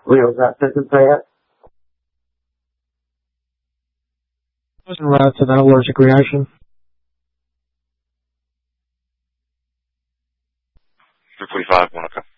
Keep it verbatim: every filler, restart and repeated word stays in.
Real that sentence I had? Wasn't rats an allergic reaction? three forty-five, one okay.